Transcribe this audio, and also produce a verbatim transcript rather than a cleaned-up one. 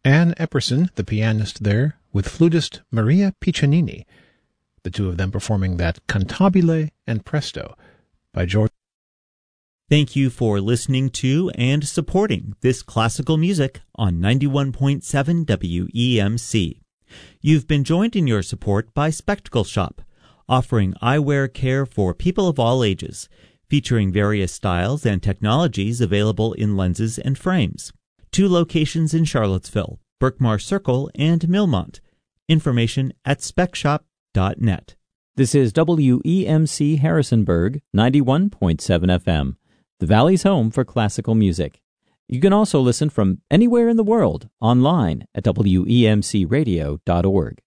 Anne Epperson, the pianist there, with flutist Maria Piccinini, the two of them performing that Cantabile and Presto by George. Thank you for listening to and supporting this classical music on ninety-one point seven W E M C. You've been joined in your support by Spectacle Shop, offering eyewear care for people of all ages, featuring various styles and technologies available in lenses and frames. Two locations in Charlottesville, Berkmar Circle and Millmont. Information at spec shop dot net. This is W E M C Harrisonburg, ninety-one point seven F M, the Valley's home for classical music. You can also listen from anywhere in the world online at W E M C radio dot org.